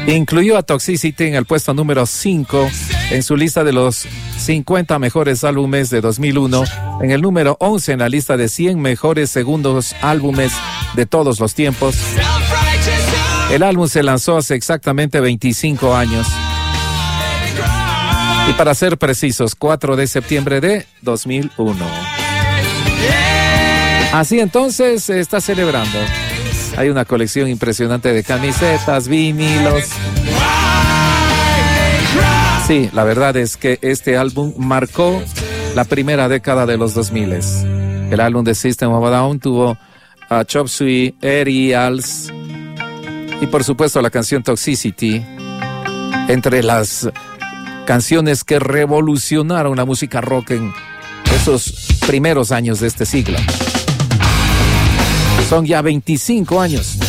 Incluyó a Toxicity en el puesto número 5 en su lista de los 50 mejores álbumes de 2001, en el número 11 en la lista de 100 mejores segundos álbumes de todos los tiempos. El álbum se lanzó hace exactamente 25 años. Y para ser precisos, 4 de septiembre de 2001. Así entonces se está celebrando. Hay una colección impresionante de camisetas, vinilos. Sí, la verdad es que este álbum marcó la primera década de los 2000. El álbum de System of a Down tuvo a Chop Suey, Aerials y por supuesto la canción Toxicity, entre las canciones que revolucionaron la música rock en esos primeros años de este siglo. Son ya 25 años.